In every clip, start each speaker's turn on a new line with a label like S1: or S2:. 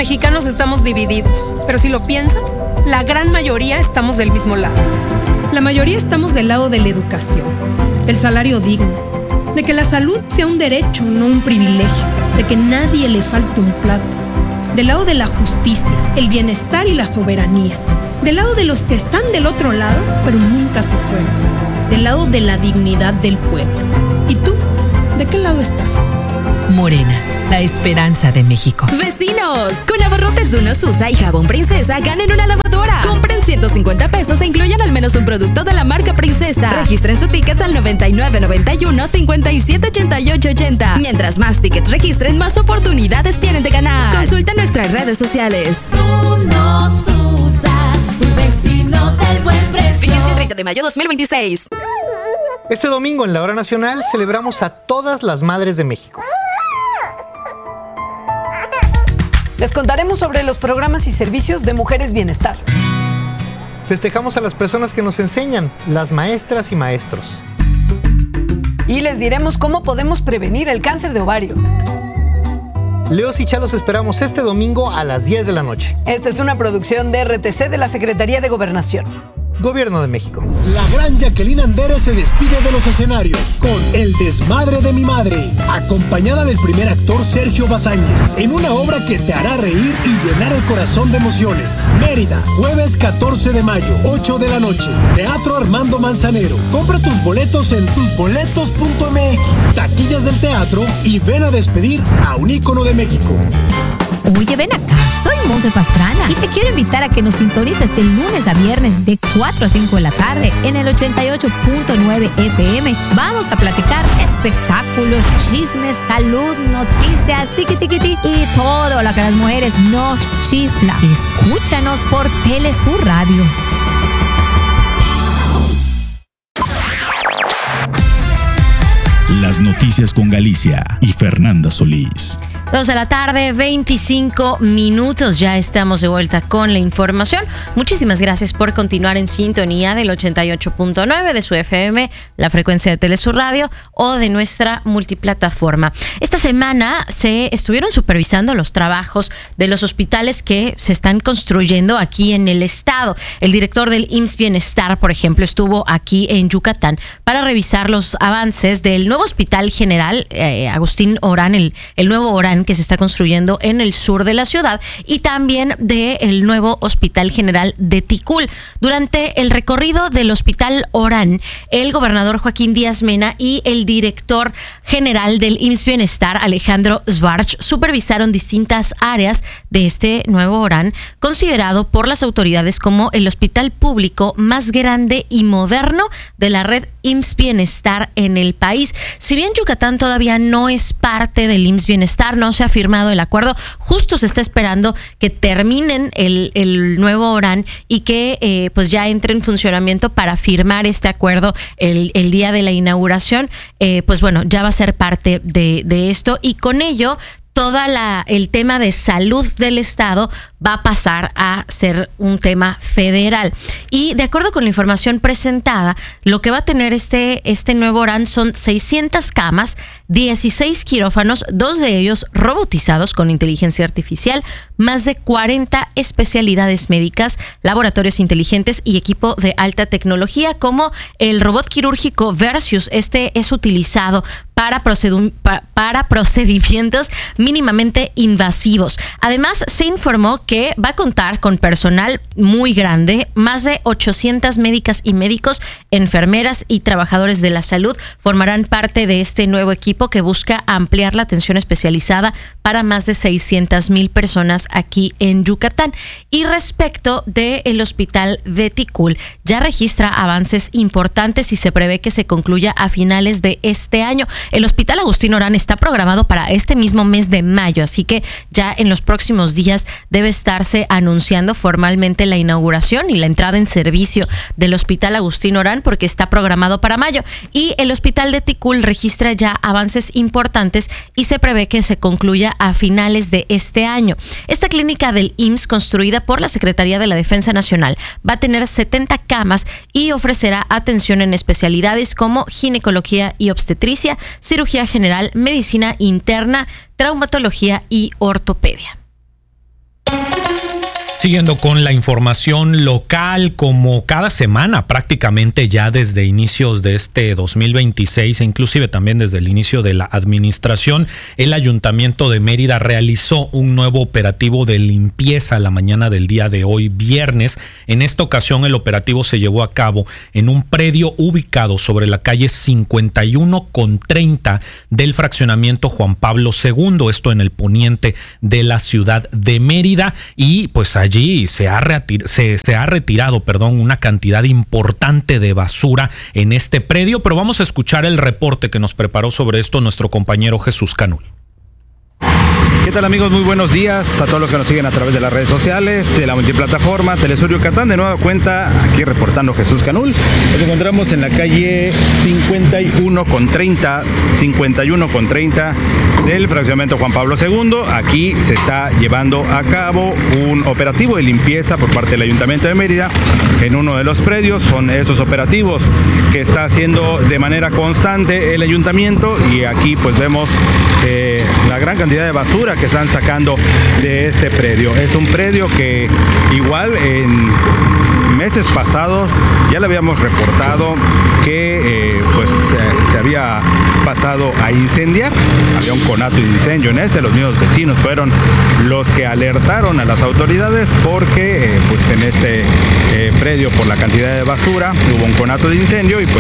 S1: mexicanos estamos divididos, pero si lo piensas, la gran mayoría estamos del mismo lado.
S2: La mayoría estamos del lado de la educación, del salario digno, de que la salud sea un derecho, no un privilegio, de que nadie le falte un plato, del lado de la justicia, el bienestar y la soberanía, del lado de los que están del otro lado, pero nunca se fueron, del lado de la dignidad del pueblo. ¿Y tú? ¿De qué lado estás?
S3: Morena, la esperanza de México.
S4: ¡Vecinos! Con abarrotes de Uno Susa y Jabón Princesa, ganen una lavadora. Compren 150 pesos e incluyan al menos un producto de la marca Princesa. Registren su ticket al 9991-578880. Mientras más tickets registren, más oportunidades tienen de ganar. Consulta nuestras redes sociales.
S5: Uno Susa, tu vecino del buen precio.
S4: Vigencia el 30 de mayo 2026.
S6: Este domingo en la Hora Nacional celebramos a todas las madres de México.
S7: Les contaremos sobre los programas y servicios de Mujeres Bienestar.
S6: Festejamos a las personas que nos enseñan, las maestras y maestros.
S7: Y les diremos cómo podemos prevenir el cáncer de ovario.
S6: Leos y Chalos esperamos este domingo a las 10 de la noche.
S7: Esta es una producción de RTC de la Secretaría de Gobernación.
S6: Gobierno de México.
S8: La gran Jacqueline Andere se despide de los escenarios con El desmadre de mi madre, acompañada del primer actor Sergio Bazáñez, en una obra que te hará reír y llenar el corazón de emociones. Mérida, jueves 14 de mayo, 8 de la noche. Teatro Armando Manzanero. Compra tus boletos en tusboletos.mx. Taquillas del teatro y ven a despedir a un ícono de México.
S9: Oye, ven acá, soy Monse Pastrana y te quiero invitar a que nos sintonices de lunes a viernes de 4 a 5 de la tarde en el 88.9 FM. Vamos a platicar espectáculos, chismes, salud, noticias, tiqui y todo lo que a las mujeres nos chifla. Escúchanos por Telesur Radio.
S10: Las noticias con Galicia y Fernanda Solís.
S11: 2 de la tarde, 25 minutos. Ya estamos de vuelta con la información. Muchísimas gracias por continuar en sintonía del 88.9 de su FM, la frecuencia de Telesur Radio o de nuestra multiplataforma. Esta semana se estuvieron supervisando los trabajos de los hospitales que se están construyendo aquí en el estado. El director del IMSS Bienestar, por ejemplo, estuvo aquí en Yucatán para revisar los avances del nuevo Hospital General Agustín Orán, el nuevo Orán que se está construyendo en el sur de la ciudad, y también del nuevo Hospital General de Ticul. Durante el recorrido del Hospital Orán, el gobernador Joaquín Díaz Mena y el director general del IMSS Bienestar, Alejandro Schwartz, supervisaron distintas áreas de este nuevo Orán, considerado por las autoridades como el hospital público más grande y moderno de la red IMSS Bienestar en el país. Si bien Yucatán todavía no es parte del IMSS Bienestar, no se ha firmado el acuerdo, justo se está esperando que terminen el nuevo Orán y que pues ya entre en funcionamiento para firmar este acuerdo el día de la inauguración. Pues bueno, ya va a ser parte de esto, y con ello el tema de salud del estado va a pasar a ser un tema federal. Y de acuerdo con la información presentada, lo que va a tener este nuevo Orán son 600 camas, 16 quirófanos, 2 de ellos robotizados con inteligencia artificial, más de 40 especialidades médicas, laboratorios inteligentes y equipo de alta tecnología, como el robot quirúrgico Versus. Este es utilizado para procedimientos mínimamente invasivos. Además, se informó que va a contar con personal muy grande, más de 800 médicas y médicos, enfermeras y trabajadores de la salud formarán parte de este nuevo equipo que busca ampliar la atención especializada para más de 600,000 personas aquí en Yucatán. Y respecto del hospital de Ticul, ya registra avances importantes y se prevé que se concluya a finales de este año. El Hospital Agustín Orán está programado para este mismo mes de mayo, así que ya en los próximos días debe estarse anunciando formalmente la inauguración y la entrada en servicio del Hospital Agustín Orán, porque está programado para mayo. Y el Hospital de Ticul registra ya avances importantes y se prevé que se concluya a finales de este año. Esta clínica del IMSS, construida por la Secretaría de la Defensa Nacional, va a tener 70 camas y ofrecerá atención en especialidades como ginecología y obstetricia, cirugía general, medicina interna, traumatología y ortopedia.
S12: Siguiendo con la información local, como cada semana prácticamente ya desde inicios de este 2026 e inclusive también desde el inicio de la administración, el Ayuntamiento de Mérida realizó un nuevo operativo de limpieza la mañana del día de hoy, viernes. En esta ocasión el operativo se llevó a cabo en un predio ubicado sobre la calle 51 con 30 del fraccionamiento Juan Pablo II, esto en el poniente de la ciudad de Mérida, y pues allí se ha retirado una cantidad importante de basura en este predio, pero vamos a escuchar el reporte que nos preparó sobre esto nuestro compañero Jesús Canul.
S13: ¿Qué tal, amigos? Muy buenos días a todos los que nos siguen a través de las redes sociales, de la multiplataforma Telesur Yucatán. De nueva cuenta, aquí reportando Jesús Canul. Nos encontramos en la calle 51 con 30 del fraccionamiento Juan Pablo II. Aquí se está llevando a cabo un operativo de limpieza por parte del Ayuntamiento de Mérida en uno de los predios. Son estos operativos que está haciendo de manera constante el Ayuntamiento, y aquí pues vemos la gran cantidad de basura que están sacando de este predio. Es un predio que igual en meses pasados ya le habíamos reportado que se había pasado a incendiar. Había un conato de incendio en este. Los mismos vecinos fueron los que alertaron a las autoridades porque en este predio, por la cantidad de basura, hubo un conato de incendio y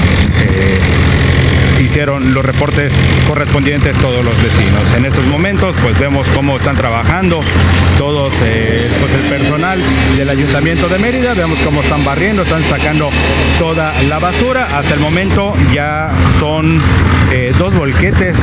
S13: hicieron los reportes correspondientes todos los vecinos. En estos momentos pues vemos cómo están trabajando todos el personal del Ayuntamiento de Mérida. Vemos cómo están barriendo, están sacando toda la basura. Hasta el momento ya son 2 volquetes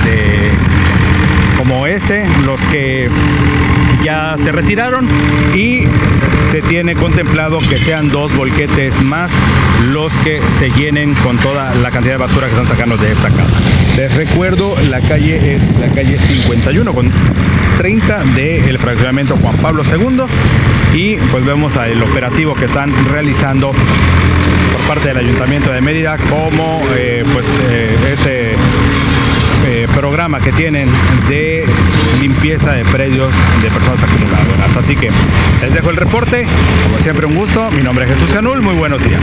S13: como los que ya se retiraron, y se tiene contemplado que sean 2 volquetes más los que se llenen con toda la cantidad de basura que están sacando de esta casa. Les recuerdo, la calle es la calle 51 con 30 del fraccionamiento Juan Pablo II, y pues vemos el operativo que están realizando por parte del Ayuntamiento de Mérida como este programa que tienen de limpieza de predios de personas acumuladoras. Así que les dejo el reporte. Como siempre, un gusto. Mi nombre es Jesús Canul. Muy buenos días.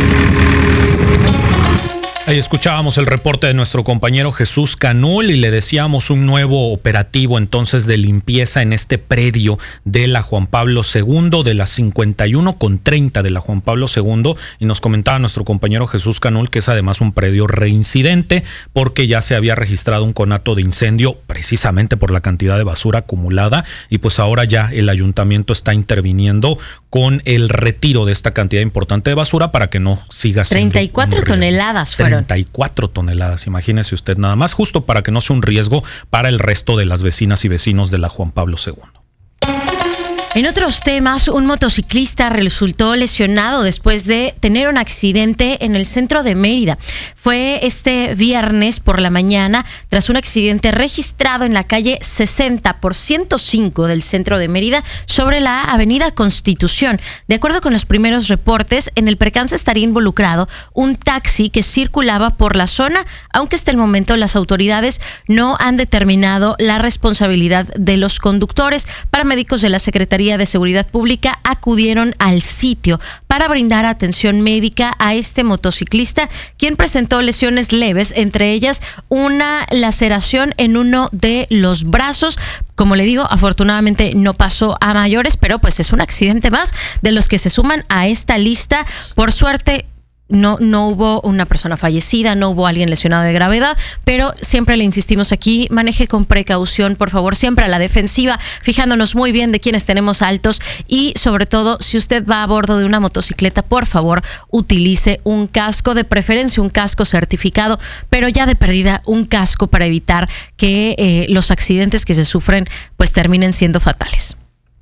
S12: Ahí escuchábamos el reporte de nuestro compañero Jesús Canul y le decíamos un nuevo operativo entonces de limpieza en este predio de la Juan Pablo II, de la 51 con 30 de la Juan Pablo II, y nos comentaba nuestro compañero Jesús Canul que es además un predio reincidente porque ya se había registrado un conato de incendio precisamente por la cantidad de basura acumulada, y pues ahora ya el ayuntamiento está interviniendo con el retiro de esta cantidad importante de basura para que no siga siendo
S11: 34 toneladas fueron.
S12: 34 toneladas, imagínese usted nada más, justo para que no sea un riesgo para el resto de las vecinas y vecinos de la Juan Pablo II.
S11: En otros temas, un motociclista resultó lesionado después de tener un accidente en el centro de Mérida. Fue este viernes por la mañana tras un accidente registrado en la calle 60 por 105 del centro de Mérida sobre la avenida Constitución. De acuerdo con los primeros reportes, en el percance estaría involucrado un taxi que circulaba por la zona, aunque hasta el momento las autoridades no han determinado la responsabilidad de los conductores. Paramédicos de la Secretaría de Seguridad Pública acudieron al sitio para brindar atención médica a este motociclista, quien presentó lesiones leves, entre ellas una laceración en uno de los brazos. Como le digo, afortunadamente no pasó a mayores, pero pues es un accidente más de los que se suman a esta lista. Por suerte, no hubo una persona fallecida, no hubo alguien lesionado de gravedad, pero siempre le insistimos aquí, maneje con precaución, por favor, siempre a la defensiva, fijándonos muy bien de quiénes tenemos altos, y sobre todo, si usted va a bordo de una motocicleta, por favor, utilice un casco, de preferencia un casco certificado, pero ya de perdida un casco para evitar que los accidentes que se sufren pues terminen siendo fatales.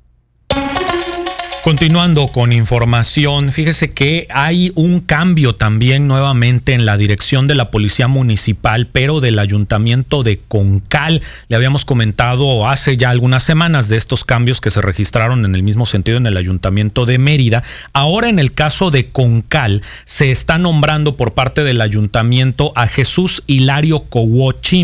S12: Continuando con información, fíjese que hay un cambio también nuevamente en la dirección de la Policía Municipal, pero del Ayuntamiento de Concal. Le habíamos comentado hace ya algunas semanas de estos cambios que se registraron en el mismo sentido en el Ayuntamiento de Mérida. Ahora, en el caso de Concal, se está nombrando por parte del Ayuntamiento a Jesús Hilario Cowochim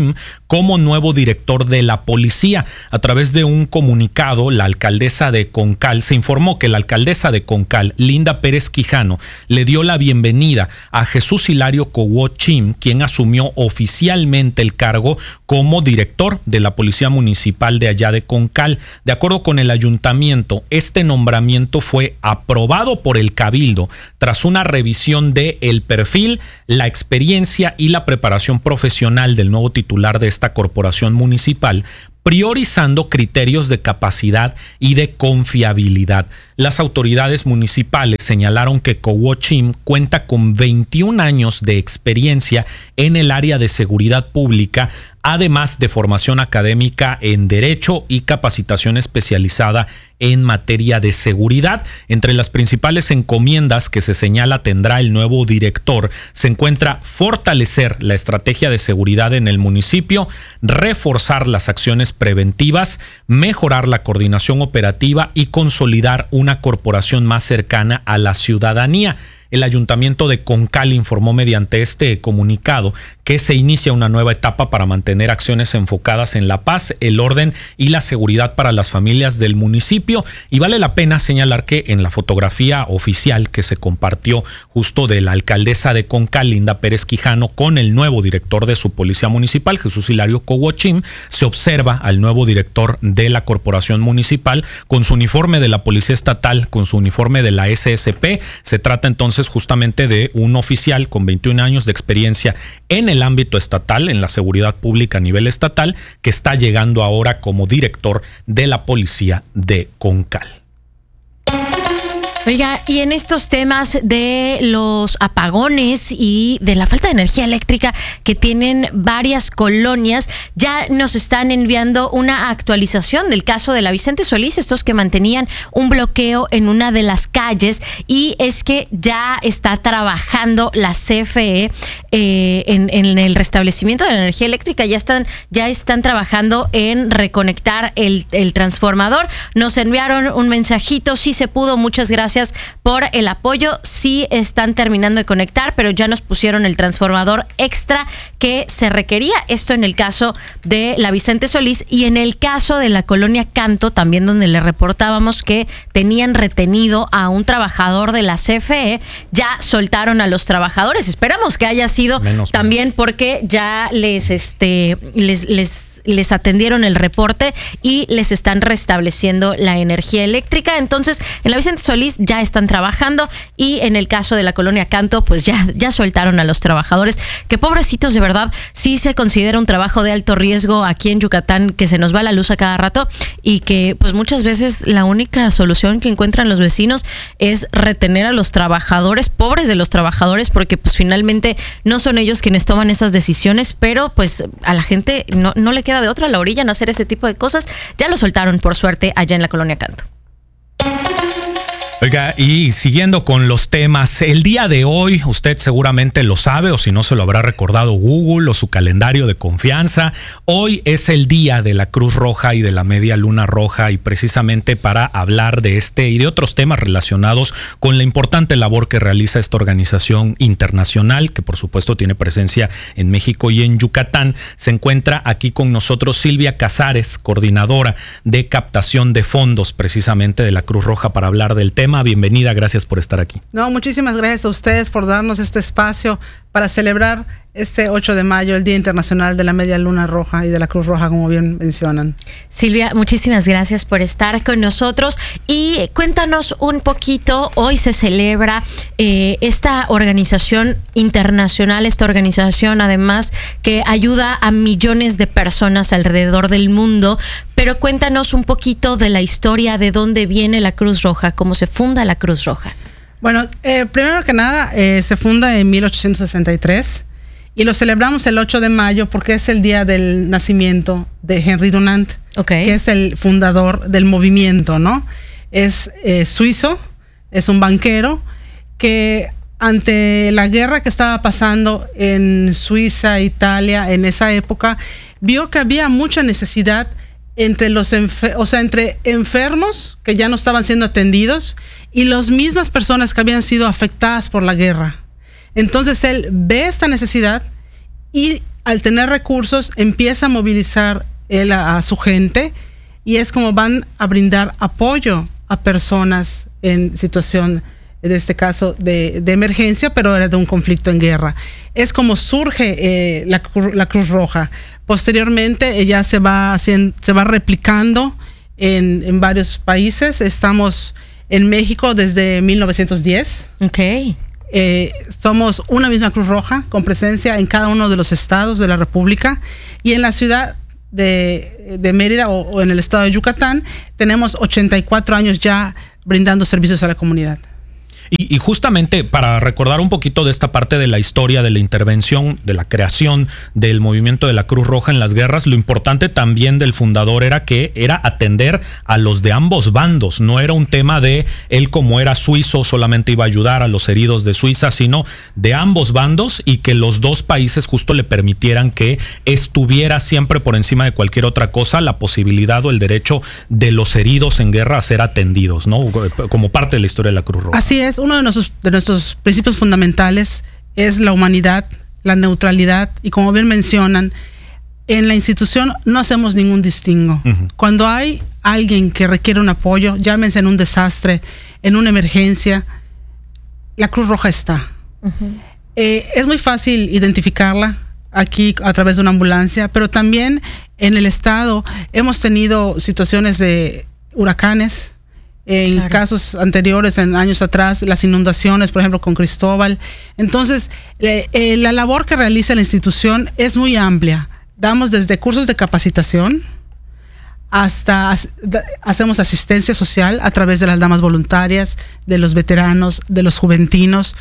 S12: como nuevo director de la policía. A través de un comunicado, la alcaldesa de Concal se informó que la alcaldesa de Concal, Linda Pérez Quijano, le dio la bienvenida a Jesús Hilario Cowo Chim, quien asumió oficialmente el cargo como director de la Policía Municipal de allá de Concal. De acuerdo con el ayuntamiento, este nombramiento fue aprobado por el Cabildo tras una revisión de el perfil, la experiencia y la preparación profesional del nuevo titular de esta corporación municipal, priorizando criterios de capacidad y de confiabilidad. Las autoridades municipales señalaron que Cowo Chim cuenta con 21 años de experiencia en el área de seguridad pública, además de formación académica en Derecho y capacitación especializada en materia de seguridad. Entre las principales encomiendas que se señala tendrá el nuevo director se encuentra fortalecer la estrategia de seguridad en el municipio, reforzar las acciones preventivas, mejorar la coordinación operativa y consolidar una corporación más cercana a la ciudadanía. El Ayuntamiento de Concal informó mediante este comunicado que se inicia una nueva etapa para mantener acciones enfocadas en la paz, el orden y la seguridad para las familias del municipio. Y vale la pena señalar que en la fotografía oficial que se compartió justo de la alcaldesa de Concal, Linda Pérez Quijano, con el nuevo director de su policía municipal, Jesús Hilario Cowo Chim, se observa al nuevo director de la corporación municipal con su uniforme de la Policía Estatal, con su uniforme de la SSP. Se trata entonces justamente de un oficial con 21 años de experiencia en el ámbito estatal, en la seguridad pública a nivel estatal, que está llegando ahora como director de la policía de Concal.
S11: Oiga, y en estos temas de los apagones y de la falta de energía eléctrica que tienen varias colonias, ya nos están enviando una actualización del caso de la Vicente Solís, estos que mantenían un bloqueo en una de las calles, y es que ya está trabajando la CFE en el restablecimiento de la energía eléctrica. Ya están trabajando en reconectar el transformador. Nos enviaron un mensajito, sí se pudo, muchas gracias por el apoyo. Sí están terminando de conectar, pero ya nos pusieron el transformador extra que se requería. Esto en el caso de la Vicente Solís, y en el caso de la colonia Canto, también donde le reportábamos que tenían retenido a un trabajador de la CFE, ya soltaron a los trabajadores. Esperamos que haya sido también porque ya les atendieron el reporte y les están restableciendo la energía eléctrica. Entonces, en la Vicente Solís ya están trabajando, y en el caso de la colonia Canto, pues ya soltaron a los trabajadores, que pobrecitos, de verdad, sí se considera un trabajo de alto riesgo aquí en Yucatán, que se nos va la luz a cada rato, y que pues muchas veces la única solución que encuentran los vecinos es retener a los trabajadores, pobres de los trabajadores, porque pues finalmente no son ellos quienes toman esas decisiones, pero pues a la gente no le queda de otra, la orilla en hacer ese tipo de cosas. Ya lo soltaron, por suerte, allá en la colonia Canto.
S12: Oiga, y siguiendo con los temas, el día de hoy, usted seguramente lo sabe, o si no se lo habrá recordado Google o su calendario de confianza, hoy es el día de la Cruz Roja y de la Media Luna Roja, y precisamente para hablar de este y de otros temas relacionados con la importante labor que realiza esta organización internacional, que por supuesto tiene presencia en México y en Yucatán, se encuentra aquí con nosotros Silvia Casares, coordinadora de captación de fondos precisamente de la Cruz Roja, para hablar del tema. Bienvenida, gracias por estar aquí.
S14: No, muchísimas gracias a ustedes por darnos este espacio para celebrar este 8 de mayo, el Día Internacional de la Media Luna Roja y de la Cruz Roja, como bien mencionan.
S11: Silvia, muchísimas gracias por estar con nosotros, y cuéntanos un poquito. Hoy se celebra esta organización internacional, esta organización además que ayuda a millones de personas alrededor del mundo, pero cuéntanos un poquito de la historia, de dónde viene la Cruz Roja, cómo se funda la Cruz Roja.
S14: Bueno, primero que nada, se funda en 1863 y lo celebramos el 8 de mayo porque es el día del nacimiento de Henry Dunant, que es el fundador del movimiento, ¿no? Es suizo, es un banquero que ante la guerra que estaba pasando en Suiza, Italia, en esa época, vio que había mucha necesidad entre entre enfermos que ya no estaban siendo atendidos y las mismas personas que habían sido afectadas por la guerra. Entonces él ve esta necesidad y al tener recursos, empieza a movilizar él a su gente y es como van a brindar apoyo a personas en situación, en este caso, de emergencia, pero era de un conflicto en guerra. Es como surge la Cruz Roja. Posteriormente ella se va replicando en varios países. Estamos en México desde 1910.
S11: Okay.
S14: Somos una misma Cruz Roja con presencia en cada uno de los estados de la República, y en la ciudad de Mérida o en el estado de Yucatán tenemos 84 años ya brindando servicios a la comunidad.
S12: Y justamente para recordar un poquito de esta parte de la historia, de la intervención, de la creación del movimiento de la Cruz Roja en las guerras, lo importante también del fundador era que era atender a los de ambos bandos. No era un tema de él, como era suizo, solamente iba a ayudar a los heridos de Suiza, sino de ambos bandos, y que los dos países justo le permitieran que estuviera siempre por encima de cualquier otra cosa la posibilidad o el derecho de los heridos en guerra a ser atendidos, ¿no? Como parte de la historia de la Cruz Roja.
S14: Así es. Uno de nuestros principios fundamentales es la humanidad, la neutralidad, y como bien mencionan, en la institución no hacemos ningún distingo. Uh-huh. Cuando hay alguien que requiere un apoyo, llámense en un desastre, en una emergencia, la Cruz Roja está. Uh-huh. Es muy fácil identificarla aquí a través de una ambulancia, pero también en el estado hemos tenido situaciones de huracanes. En casos anteriores, en años atrás, las inundaciones, por ejemplo, con Cristóbal. Entonces, la labor que realiza la institución es muy amplia. Damos desde cursos de capacitación hasta hacemos asistencia social a través de las damas voluntarias, de los veteranos, de los juventinos.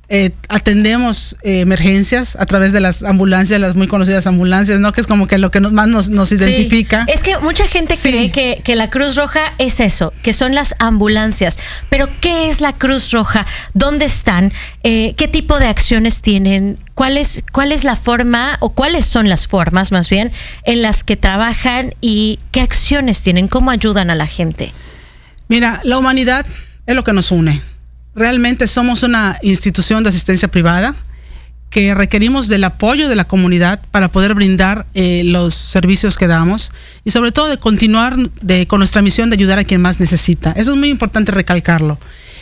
S14: Atendemos emergencias a través de las ambulancias, las muy conocidas ambulancias, ¿no? Que es como que lo que más nos identifica.
S11: Es que mucha gente cree que la Cruz Roja es eso, que son las ambulancias. Pero ¿qué es la Cruz Roja? ¿Dónde están? ¿Qué tipo de acciones tienen? ¿Cuál es la forma, o cuáles son las formas más bien, en las que trabajan, y qué acciones tienen? ¿Cómo ayudan a la gente?
S14: Mira, la humanidad es lo que nos une. Realmente somos una institución de asistencia privada que requerimos del apoyo de la comunidad para poder brindar los servicios que damos, y sobre todo de continuar con nuestra misión de ayudar a quien más necesita. Eso es muy importante recalcarlo.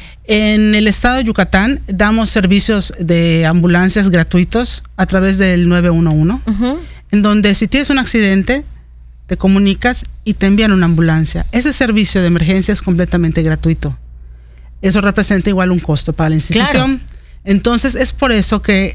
S14: En el estado de Yucatán damos servicios de ambulancias gratuitos a través del 911, uh-huh. En donde si tienes un accidente te comunicas y te envían una ambulancia. Ese servicio de emergencia es completamente gratuito. Eso representa igual un costo para la institución. Claro. Entonces es por eso que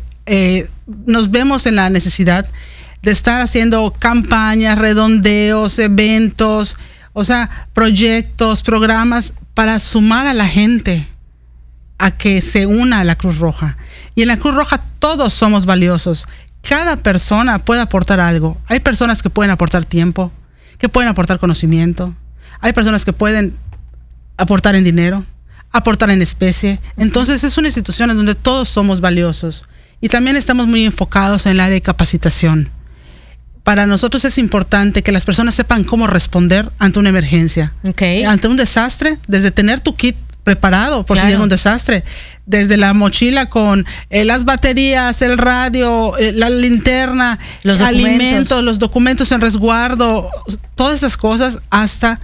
S14: nos vemos en la necesidad de estar haciendo campañas, redondeos, eventos, o sea, proyectos, programas para sumar a la gente a que se una a la Cruz Roja. Y en la Cruz Roja todos somos valiosos. Cada persona puede aportar algo. Hay personas que pueden aportar tiempo, que pueden aportar conocimiento. Hay personas que pueden aportar en dinero, aportar en especie. Entonces es una institución en donde todos somos valiosos, y también estamos muy enfocados en el área de capacitación. Para nosotros es importante que las personas sepan cómo responder ante una emergencia, ante un desastre, desde tener tu kit preparado por si llega un desastre, desde la mochila con las baterías, el radio, la linterna, los alimentos, los documentos en resguardo, todas esas cosas, hasta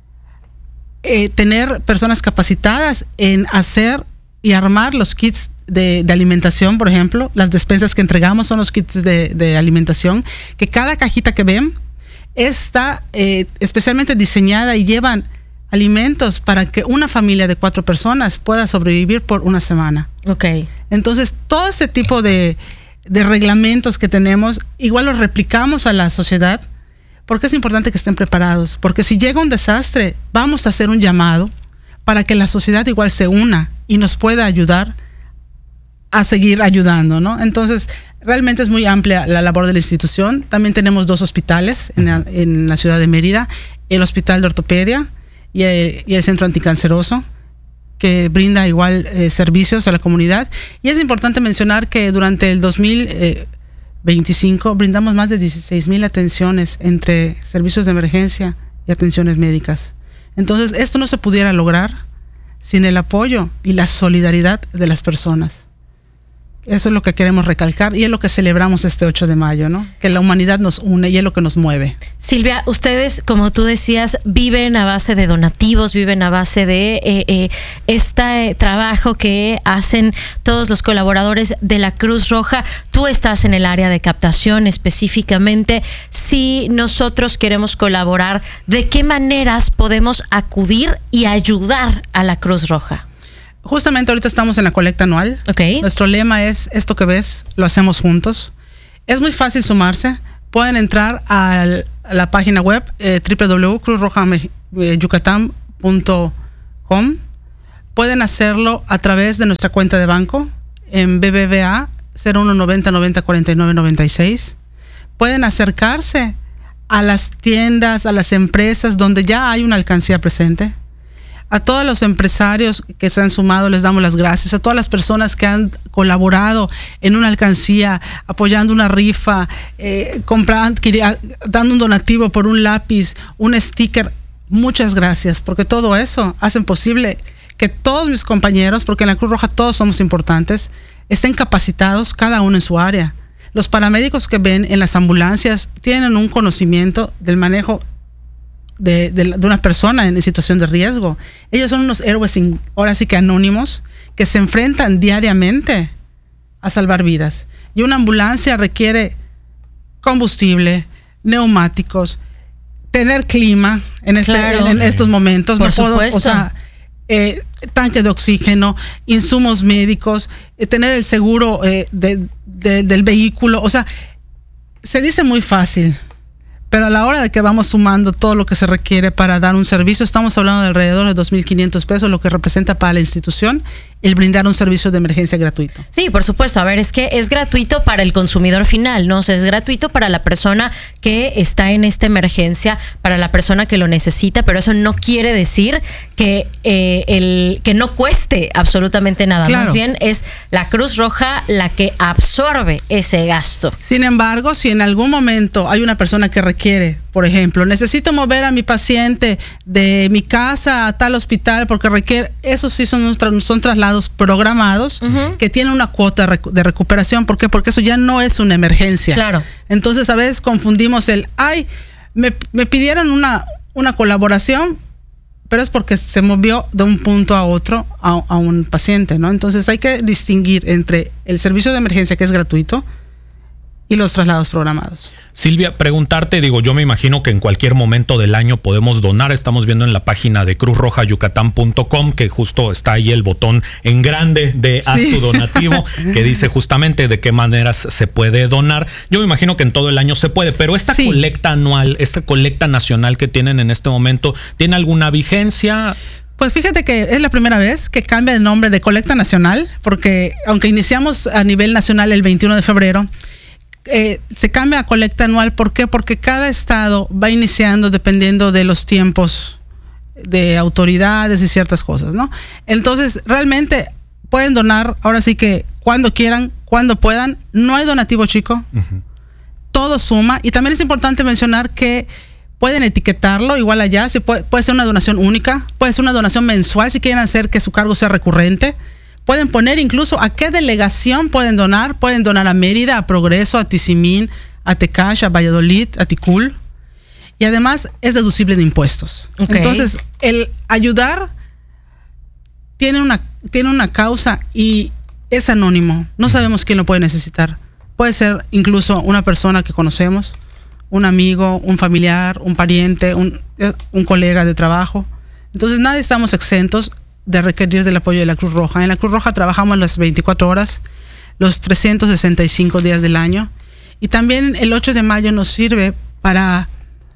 S14: tener personas capacitadas en hacer y armar los kits de alimentación. Por ejemplo, las despensas que entregamos son los kits de alimentación, que cada cajita que ven está especialmente diseñada y llevan alimentos para que una familia de 4 personas pueda sobrevivir por una semana.
S11: Okay.
S14: Entonces, todo ese tipo de reglamentos que tenemos, igual los replicamos a la sociedad, porque es importante que estén preparados, porque si llega un desastre, vamos a hacer un llamado para que la sociedad igual se una y nos pueda ayudar a seguir ayudando, ¿no? Entonces, realmente es muy amplia la labor de la institución. También tenemos 2 hospitales en la ciudad de Mérida, el Hospital de Ortopedia y el Centro Anticanceroso, que brinda igual servicios a la comunidad. Y es importante mencionar que durante el 2025 brindamos más de 16,000 atenciones entre servicios de emergencia y atenciones médicas. Entonces, esto no se pudiera lograr sin el apoyo y la solidaridad de las personas Eso es lo que queremos recalcar y es lo que celebramos este 8 de mayo, ¿no? Que la humanidad nos une y es lo que nos mueve.
S11: Silvia, ustedes, como tú decías, viven a base de donativos, viven a base de este trabajo que hacen todos los colaboradores de la Cruz Roja. Tú estás en el área de captación específicamente. Si nosotros queremos colaborar, ¿de qué maneras podemos acudir y ayudar a la Cruz Roja?
S14: Justamente ahorita estamos en la colecta anual.
S11: Okay.
S14: Nuestro lema es: esto que ves, lo hacemos juntos. Es muy fácil sumarse. Pueden entrar a la página web www.cruzrojayucatán.com. Pueden hacerlo a través de nuestra cuenta de banco en BBVA 0190 90 49 96. Pueden acercarse a las tiendas, a las empresas donde ya hay una alcancía presente. A todos los empresarios que se han sumado les damos las gracias. A todas las personas que han colaborado en una alcancía, apoyando una rifa, comprando, dando un donativo por un lápiz, un sticker. Muchas gracias, porque todo eso hacen posible que todos mis compañeros, porque en la Cruz Roja todos somos importantes, estén capacitados, cada uno en su área. Los paramédicos que ven en las ambulancias tienen un conocimiento del manejo de una persona en situación de riesgo. Ellos son unos héroes, ahora sí que anónimos, que se enfrentan diariamente a salvar vidas. Y una ambulancia requiere combustible, neumáticos, tener clima en estos momentos.
S11: Por supuesto.
S14: O sea, tanque de oxígeno, insumos médicos, tener el seguro del vehículo. O sea, se dice muy fácil, pero a la hora de que vamos sumando todo lo que se requiere para dar un servicio, estamos hablando de alrededor de 2,500 pesos, lo que representa para la institución el brindar un servicio de emergencia gratuito.
S11: Sí, por supuesto. A ver, es que es gratuito para el consumidor final, ¿no? O sea, es gratuito para la persona que está en esta emergencia, para la persona que lo necesita, pero eso no quiere decir que que no cueste absolutamente nada.
S14: Claro.
S11: Más bien es la Cruz Roja la que absorbe ese gasto.
S14: Sin embargo, si en algún momento hay una persona que requiere, por ejemplo, necesito mover a mi paciente de mi casa a tal hospital porque requiere, eso sí son traslados programados que tienen una cuota de recuperación. ¿Por qué? Porque eso ya no es una emergencia.
S11: Claro.
S14: Entonces a veces confundimos me pidieron una colaboración, pero es porque se movió de un punto a otro a un paciente, ¿no? Entonces hay que distinguir entre el servicio de emergencia, que es gratuito, y los traslados programados.
S12: Silvia, preguntarte, yo me imagino que en cualquier momento del año podemos donar. Estamos viendo en la página de cruzrojayucatán.com que justo está ahí el botón en grande de haz tu donativo, que dice justamente de qué maneras se puede donar. Yo me imagino que en todo el año se puede, pero esta colecta anual, esta colecta nacional que tienen en este momento, ¿tiene alguna vigencia?
S14: Pues fíjate que es la primera vez que cambia el nombre de colecta nacional, porque aunque iniciamos a nivel nacional el 21 de febrero, se cambia a colecta anual. ¿Por qué? Porque cada estado va iniciando dependiendo de los tiempos de autoridades y ciertas cosas, ¿no? Entonces, realmente pueden donar, ahora sí que cuando quieran, cuando puedan. No hay donativo chico. Todo suma. Y también es importante mencionar que pueden etiquetarlo igual allá. Si puede ser una donación única, puede ser una donación mensual si quieren hacer que su cargo sea recurrente. Pueden poner incluso a qué delegación pueden donar. Pueden donar a Mérida, a Progreso, a Tizimín, a Tecash, a Valladolid, a Ticul. Y además es deducible de impuestos. Okay. Entonces, el ayudar tiene una causa y es anónimo. No sabemos quién lo puede necesitar. Puede ser incluso una persona que conocemos, un amigo, un familiar, un pariente, un colega de trabajo. Entonces, nadie estamos exentos de requerir del apoyo de la Cruz Roja. En la Cruz Roja trabajamos las 24 horas, los 365 días del año. Y también el 8 de mayo nos sirve para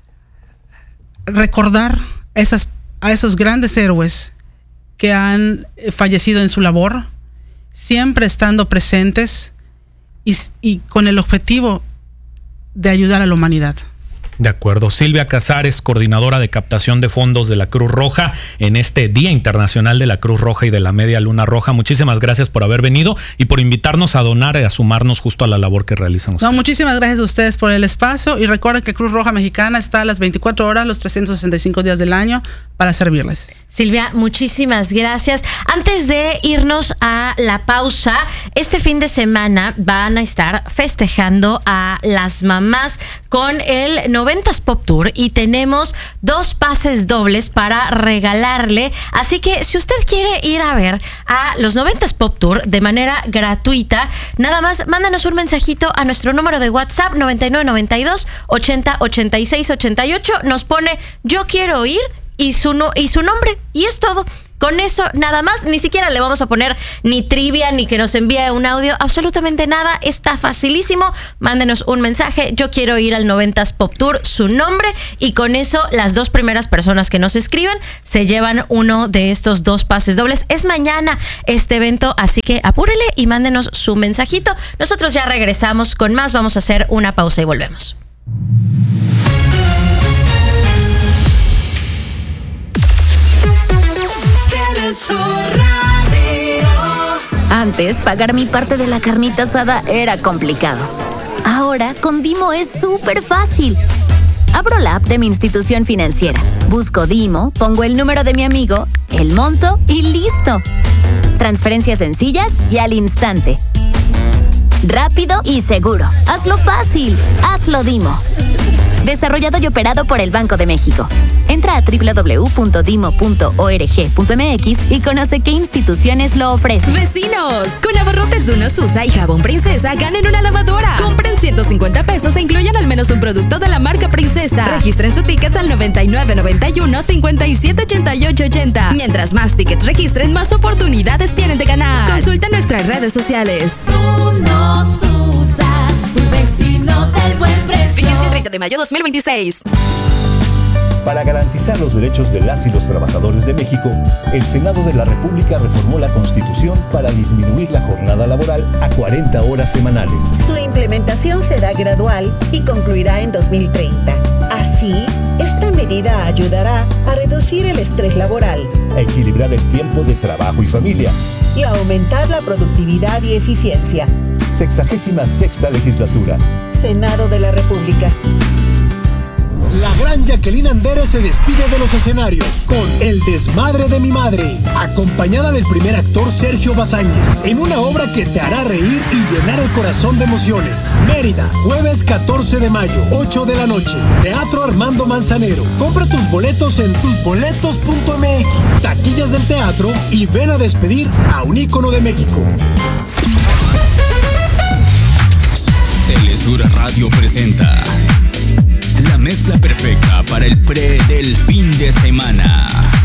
S14: recordar a esos grandes héroes que han fallecido en su labor, siempre estando presentes y con el objetivo de ayudar a la humanidad.
S12: De acuerdo. Silvia Casares, coordinadora de captación de fondos de la Cruz Roja en este Día Internacional de la Cruz Roja y de la Media Luna Roja. Muchísimas gracias por haber venido y por invitarnos a donar y a sumarnos justo a la labor que realizan ustedes.
S14: No, muchísimas gracias a ustedes por el espacio y recuerden que Cruz Roja Mexicana está a las 24 horas, los 365 días del año para servirles.
S11: Silvia, muchísimas gracias. Antes de irnos a la pausa, este fin de semana van a estar festejando a las mamás con el 90s Pop Tour y tenemos 2 pases dobles para regalarle. Así que si usted quiere ir a ver a los 90s Pop Tour de manera gratuita, nada más mándanos un mensajito a nuestro número de WhatsApp 9992 80 86 88. Nos pone yo quiero ir y su nombre, y es todo. Con eso nada más, ni siquiera le vamos a poner ni trivia, ni que nos envíe un audio, absolutamente nada, está facilísimo. Mándenos un mensaje, yo quiero ir al 90s Pop Tour, su nombre, y con eso las 2 primeras personas que nos escriban se llevan uno de estos 2 pases dobles. Es mañana este evento, así que apúrele y mándenos su mensajito. Nosotros ya regresamos con más, vamos a hacer una pausa y volvemos.
S15: Antes, pagar mi parte de la carnita asada era complicado. Ahora, con Dimo es súper fácil. Abro la app de mi institución financiera, busco Dimo, pongo el número de mi amigo, el monto y listo. Transferencias sencillas y al instante. Rápido y seguro. Hazlo fácil. Hazlo Dimo. Desarrollado y operado por el Banco de México. Entra a www.dimo.org.mx y conoce qué instituciones lo ofrecen.
S4: ¡Vecinos! Con abarrotes de Unosusa y jabón Princesa, ganen una lavadora. Compren 150 pesos e incluyan al menos un producto de la marca Princesa. Registren su ticket al 9991-578880. Mientras más tickets registren, más oportunidades tienen de ganar. Consulta nuestras redes sociales.
S5: Unosusa, un vecino del buen precio.
S4: Vigencia el 30 de mayo 2026.
S16: Para garantizar los derechos de las y los trabajadores de México, el Senado de la República reformó la Constitución para disminuir la jornada laboral a 40 horas semanales.
S17: Su implementación será gradual y concluirá en 2030. Así, esta medida ayudará a reducir el estrés laboral,
S16: a equilibrar el tiempo de trabajo y familia
S17: y a aumentar la productividad y eficiencia.
S16: 66ª legislatura.
S17: Senado de la República.
S8: La gran Jacqueline Andere se despide de los escenarios con El desmadre de mi madre, acompañada del primer actor Sergio Bazáñez, en una obra que te hará reír y llenar el corazón de emociones. Mérida, jueves 14 de mayo, 8 de la noche. Teatro Armando Manzanero. Compra tus boletos en tusboletos.mx. Taquillas del teatro y ven a despedir a un ícono de México.
S18: Telesur Radio presenta la mezcla perfecta para el pre del fin de semana.